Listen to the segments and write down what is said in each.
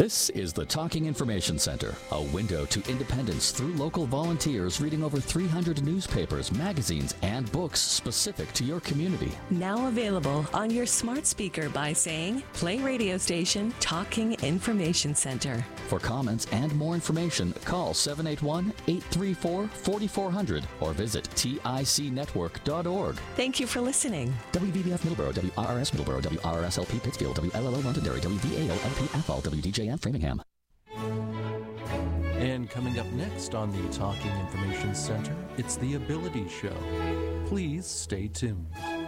This is the Talking Information Center, a window to independence through local volunteers reading over 300 newspapers, magazines, and books specific to your community. Now available on your smart speaker by saying, play radio station Talking Information Center. For comments and more information, call 781-834-4400 or visit ticnetwork.org. Thank you for listening. WVBF Middleborough, WRRS Middleborough, WRSLP Pittsfield, WLLO Londonderry, WVAO-LP Athol, WDJM Framingham. And coming up next on the Talking Information Center, it's the Ability Show. Please stay tuned.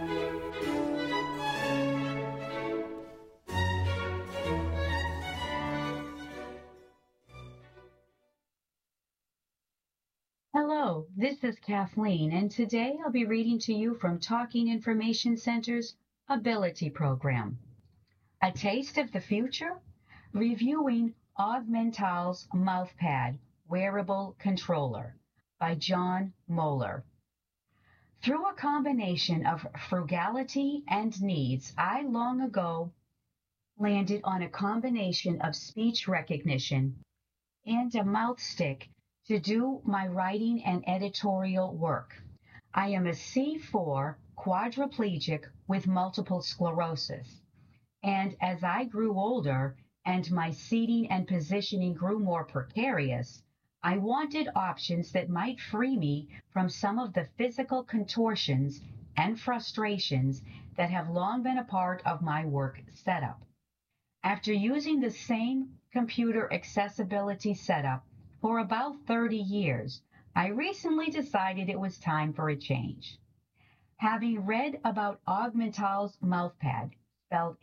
Hello, this is Kathleen, and today I'll be reading to you from Talking Information Center's Ability Program. A Taste of the Future? Reviewing Augmental's Mouthpad Wearable Controller by John Moeller. Through a combination of frugality and needs, I long ago landed on a combination of speech recognition and a mouth stick to do my writing and editorial work. I am a C4 quadriplegic with multiple sclerosis, and as I grew older and my seating and positioning grew more precarious, I wanted options that might free me from some of the physical contortions and frustrations that have long been a part of my work setup. After using the same computer accessibility setup for about 30 years, I recently decided it was time for a change. Having read about Augmental's Mouthpad, spelled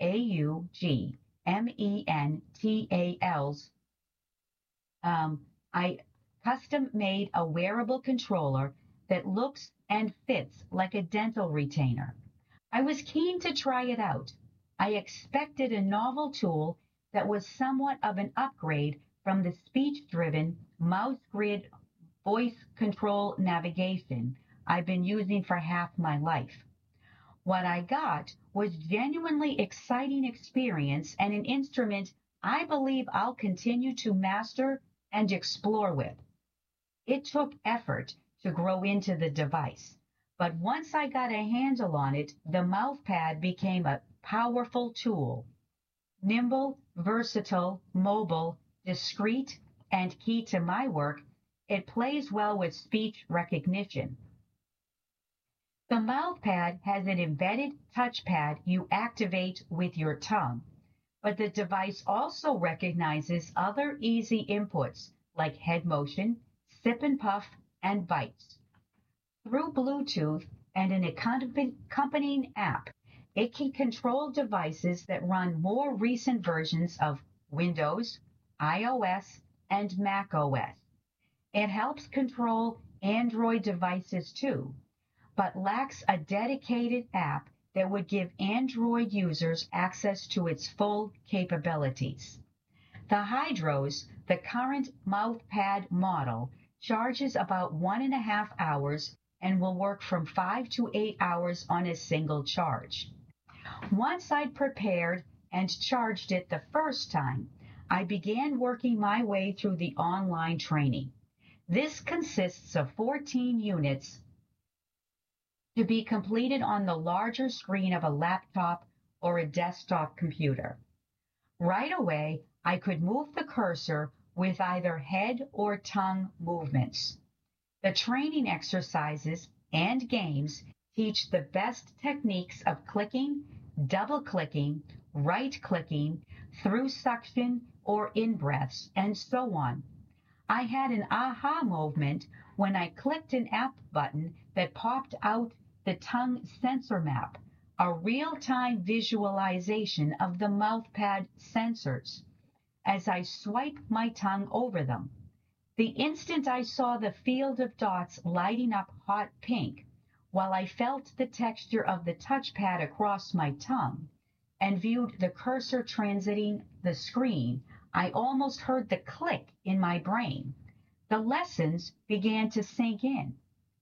AUGMENTAL's, I custom made a wearable controller that looks and fits like a dental retainer. I was keen to try it out. I expected a novel tool that was somewhat of an upgrade from the speech-driven mouse grid voice control navigation I've been using for half my life. What I got was genuinely exciting experience and an instrument I believe I'll continue to master and explore with. It took effort to grow into the device, but once I got a handle on it, the Mouthpad became a powerful tool. Nimble, versatile, mobile, discreet, and key to my work, it plays well with speech recognition. The Mouthpad has an embedded touchpad you activate with your tongue, but the device also recognizes other easy inputs like head motion, sip and puff, and bites. Through Bluetooth and an accompanying app, it can control devices that run more recent versions of Windows, iOS, and macOS. It helps control Android devices too, but lacks a dedicated app that would give Android users access to its full capabilities. The Hydros, the current Mouthpad model, charges about 1.5 hours and will work from 5 to 8 hours on a single charge. Once I'd prepared and charged it the first time, I began working my way through the online training. This consists of 14 units to be completed on the larger screen of a laptop or a desktop computer. Right away, I could move the cursor with either head or tongue movements. The training exercises and games teach the best techniques of clicking, double-clicking, right-clicking, through suction or in-breaths, and so on. I had an aha moment when I clicked an app button that popped out the tongue sensor map, a real-time visualization of the Mouthpad sensors, as I swipe my tongue over them. The instant I saw the field of dots lighting up hot pink, while I felt the texture of the touchpad across my tongue and viewed the cursor transiting the screen, I almost heard the click in my brain. The lessons began to sink in.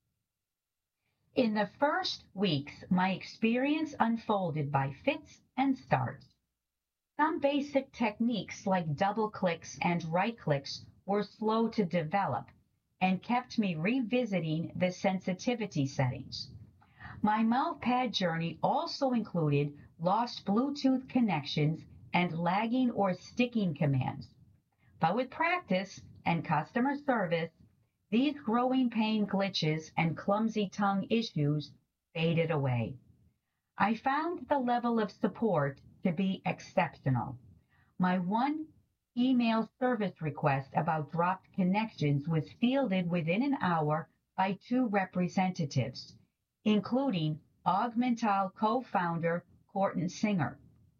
In the first weeks, my experience unfolded by fits and starts. Some basic techniques like double clicks and right clicks were slow to develop and kept me revisiting the sensitivity settings. My mousepad journey also included lost Bluetooth connections and lagging or sticking commands. But with practice and customer service, these growing pain glitches and clumsy tongue issues faded away. I found the level of support to be exceptional. My one email service request about dropped connections was fielded within an hour by 2 representatives, including Augmental co-founder Corton Singer.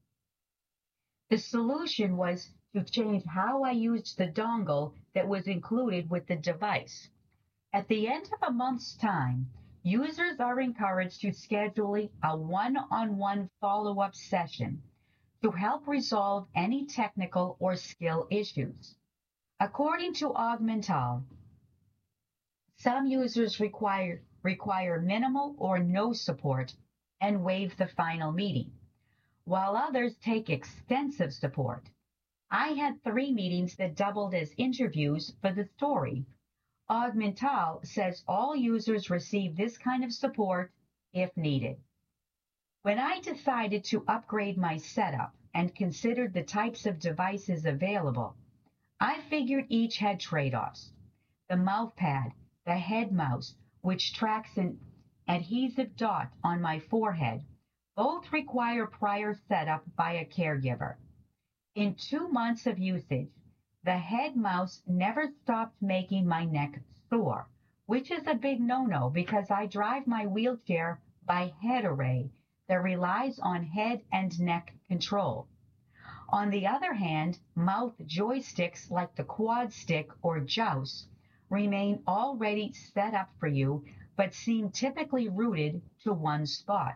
The solution was to change how I used the dongle that was included with the device. At the end of a month's time, users are encouraged to schedule a one-on-one follow-up session to help resolve any technical or skill issues. According to Augmental, some users require minimal or no support and waive the final meeting, while others take extensive support. I had 3 meetings that doubled as interviews for the story. Augmental says all users receive this kind of support if needed. When I decided to upgrade my setup and considered the types of devices available, I figured each had trade-offs. The mousepad, the head mouse, which tracks an adhesive dot on my forehead, both require prior setup by a caregiver. In 2 months of usage, the head mouse never stopped making my neck sore, which is a big no-no because I drive my wheelchair by head array that relies on head and neck control. On the other hand, mouth joysticks like the quad stick or joust remain already set up for you but seem typically rooted to one spot.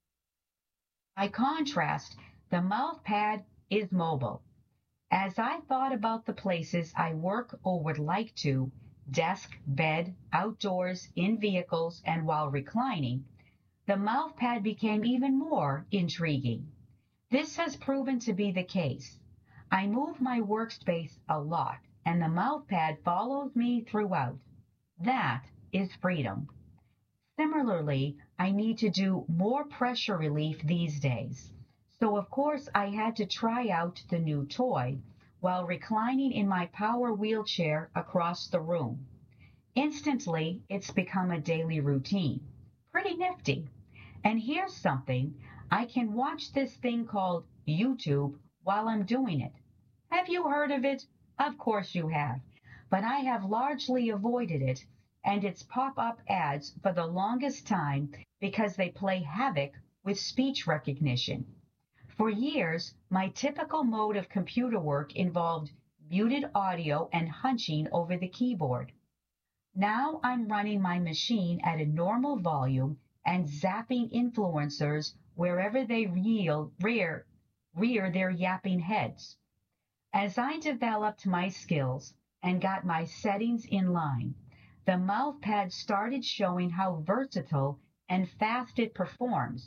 By contrast, the mousepad is mobile. As I thought about the places I work or would like to, desk, bed, outdoors, in vehicles, and while reclining, the mousepad became even more intriguing. This has proven to be the case. I move my workspace a lot, and the mousepad follows me throughout. That is freedom. Similarly, I need to do more pressure relief these days. So of course I had to try out the new toy while reclining in my power wheelchair across the room. Instantly, it's become a daily routine. Pretty nifty. And here's something, I can watch this thing called YouTube while I'm doing it. Have you heard of it? Of course you have. But I have largely avoided it and its pop-up ads for the longest time because they play havoc with speech recognition. For years, my typical mode of computer work involved muted audio and hunching over the keyboard. Now I'm running my machine at a normal volume and zapping influencers wherever they rear their yapping heads. As I developed my skills and got my settings in line, the mousepad started showing how versatile and fast it performs.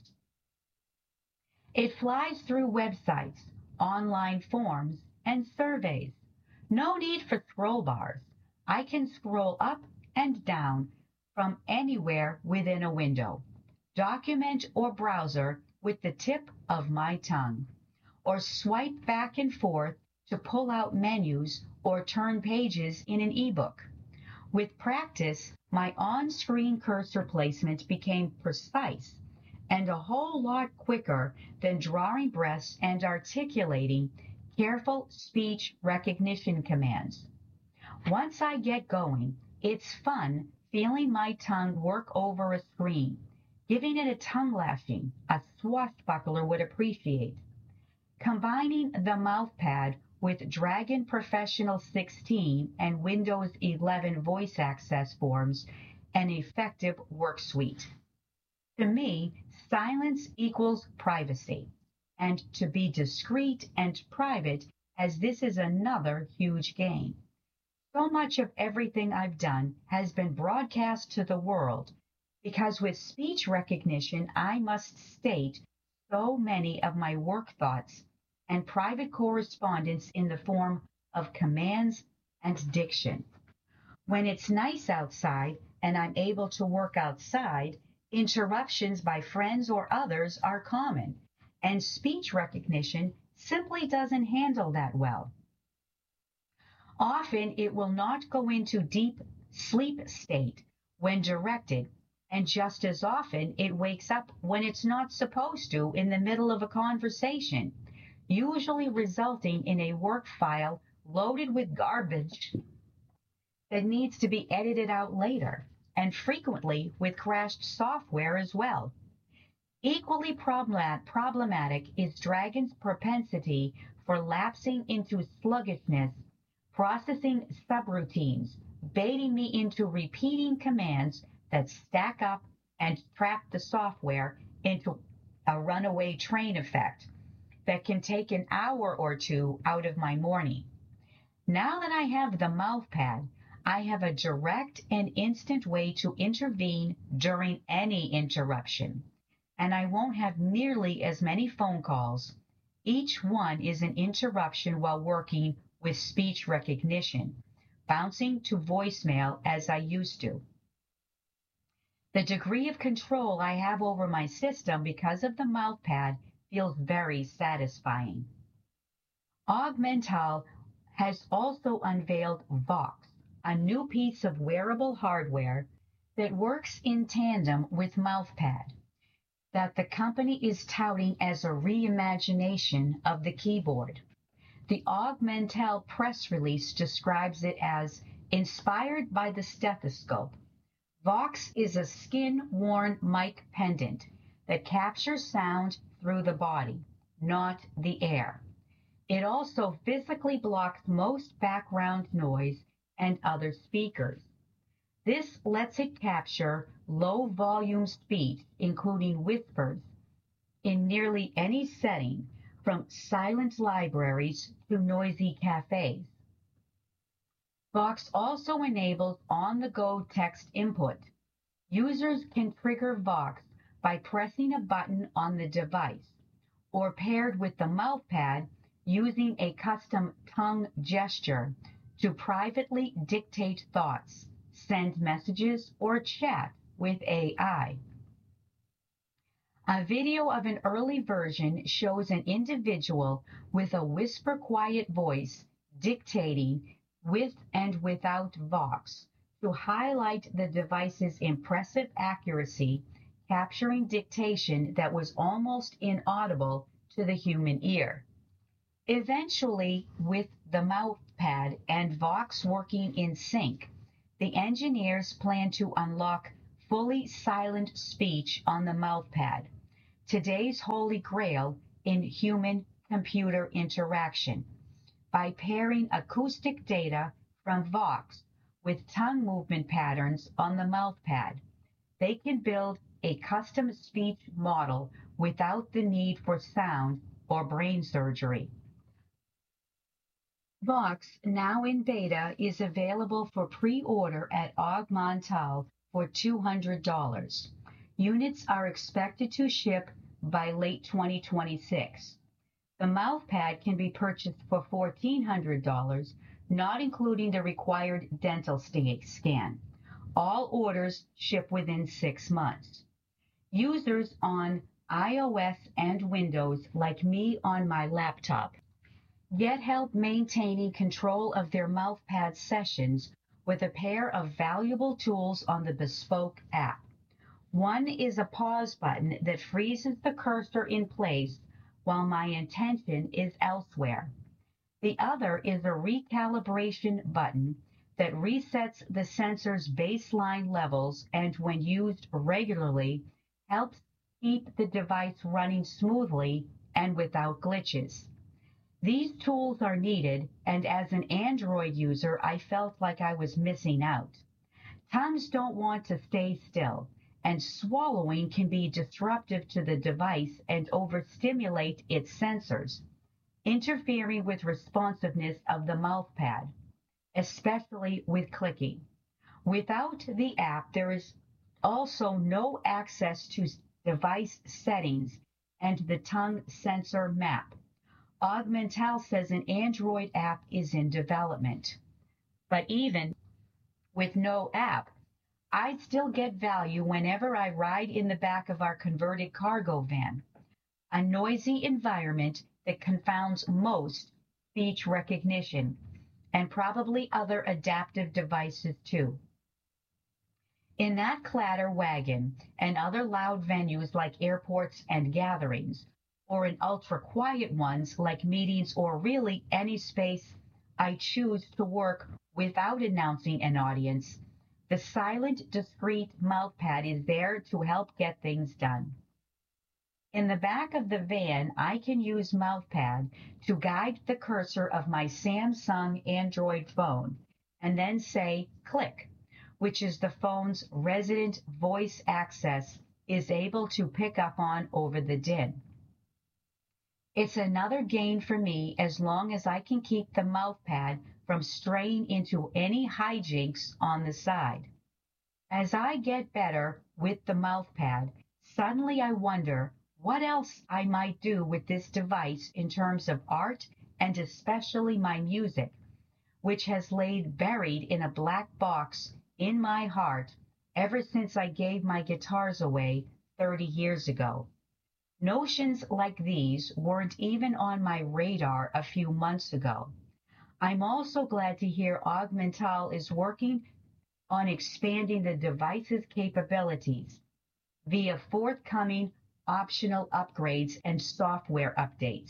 It flies through websites, online forms, and surveys. No need for scroll bars. I can scroll up and down from anywhere within a window, document or browser with the tip of my tongue, or swipe back and forth to pull out menus or turn pages in an ebook. With practice, my on-screen cursor placement became precise and a whole lot quicker than drawing breaths and articulating careful speech recognition commands. Once I get going, it's fun feeling my tongue work over a screen, giving it a tongue lashing a swashbuckler would appreciate. Combining the mousepad with Dragon Professional 16 and Windows 11 voice access forms an effective work suite. To me, silence equals privacy, and to be discreet and private, as this is another huge gain. So much of everything I've done has been broadcast to the world, because with speech recognition, I must state so many of my work thoughts and private correspondence in the form of commands and diction. When it's nice outside and I'm able to work outside, interruptions by friends or others are common, and speech recognition simply doesn't handle that well. Often it will not go into deep sleep state when directed, and just as often it wakes up when it's not supposed to in the middle of a conversation, usually resulting in a work file loaded with garbage that needs to be edited out later, and frequently with crashed software as well. Equally problematic is Dragon's propensity for lapsing into sluggishness, processing subroutines, baiting me into repeating commands that stack up and trap the software into a runaway train effect that can take an hour or two out of my morning. Now that I have the MouthPad, I have a direct and instant way to intervene during any interruption, and I won't have nearly as many phone calls. Each one is an interruption while working with speech recognition, bouncing to voicemail as I used to. The degree of control I have over my system because of the MouthPad feels very satisfying. Augmental has also unveiled Vox, a new piece of wearable hardware that works in tandem with MouthPad, that the company is touting as a reimagination of the keyboard. The Augmental press release describes it as inspired by the stethoscope. Vox is a skin-worn mic pendant that captures sound through the body, not the air. It also physically blocks most background noise and other speakers. This lets it capture low-volume speech, including whispers, in nearly any setting, from silent libraries to noisy cafes. Vox also enables on-the-go text input. Users can trigger Vox by pressing a button on the device, or paired with the MouthPad using a custom tongue gesture to privately dictate thoughts, send messages, or chat with AI. A video of an early version shows an individual with a whisper-quiet voice dictating with and without Vox to highlight the device's impressive accuracy, capturing dictation that was almost inaudible to the human ear. Eventually, with the MouthPad and Vox working in sync, the engineers plan to unlock fully silent speech on the MouthPad, today's holy grail in human-computer interaction. By pairing acoustic data from Vox with tongue movement patterns on the MouthPad, they can build a custom speech model without the need for sound or brain surgery. Vox, now in beta, is available for pre-order at Augmental for $200. Units are expected to ship by late 2026. The MouthPad can be purchased for $1,400, not including the required dental scan. All orders ship within 6 months. Users on iOS and Windows, like me on my laptop, get help maintaining control of their MouthPad sessions with a pair of valuable tools on the bespoke app. One is a pause button that freezes the cursor in place while my intention is elsewhere. The other is a recalibration button that resets the sensor's baseline levels and, when used regularly, helps keep the device running smoothly and without glitches. These tools are needed, and as an Android user, I felt like I was missing out. Tongues don't want to stay still, and swallowing can be disruptive to the device and overstimulate its sensors, interfering with responsiveness of the MouthPad, especially with clicking. Without the app, there is also no access to device settings and the tongue sensor map. Augmental says an Android app is in development. But even with no app, I still get value whenever I ride in the back of our converted cargo van, a noisy environment that confounds most speech recognition and probably other adaptive devices too. In that clatter wagon and other loud venues like airports and gatherings, or in ultra-quiet ones like meetings or really any space I choose to work without announcing an audience, the silent, discreet mouthpad is there to help get things done. In the back of the van, I can use mouthpad to guide the cursor of my Samsung Android phone and then say click, which is the phone's resident voice access is able to pick up on over the din. It's another gain for me as long as I can keep the mouthpad from straying into any hijinks on the side. As I get better with the mouthpad, suddenly I wonder what else I might do with this device in terms of art and especially my music, which has laid buried in a black box in my heart ever since I gave my guitars away 30 years ago. Notions like these weren't even on my radar a few months ago. I'm also glad to hear Augmental is working on expanding the device's capabilities via forthcoming optional upgrades and software updates.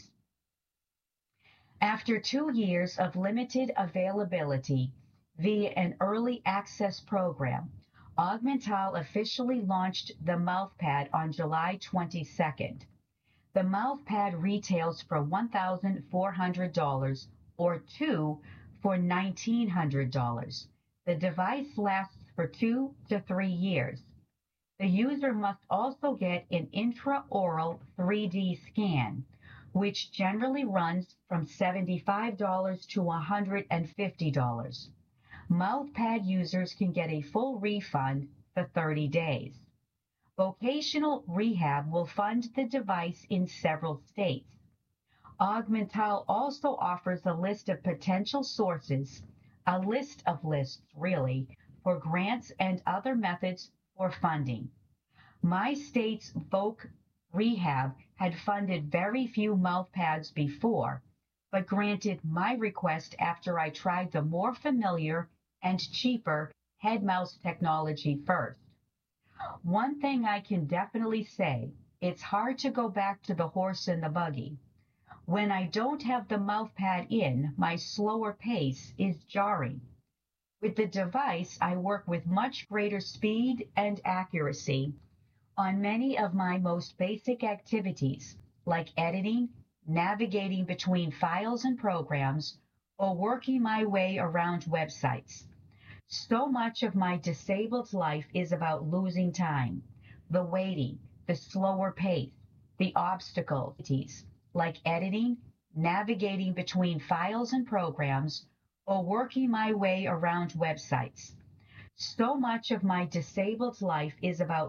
After 2 years of limited availability via an early access program, Augmental officially launched the mouthpad on July 22nd. The mouthpad retails for $1,400 or two for $1,900. The device lasts for 2 to 3 years. The user must also get an intraoral 3D scan, which generally runs from $75 to $150. Mouthpad users can get a full refund for 30 days. Vocational Rehab will fund the device in several states. Augmental also offers a list of potential sources, a list of lists really, for grants and other methods for funding. My state's Voc Rehab had funded very few mouthpads before, but granted my request after I tried the more familiar and cheaper head mouse technology first. One thing I can definitely say, it's hard to go back to the horse and the buggy. When I don't have the mouthpad in, my slower pace is jarring. With the device, I work with much greater speed and accuracy on many of my most basic activities, like editing, navigating between files and programs, or working my way around websites. So much of my disabled life is about losing time, the waiting, the slower pace, the obstacles, like editing, navigating between files and programs, or working my way around websites. So much of my disabled life is about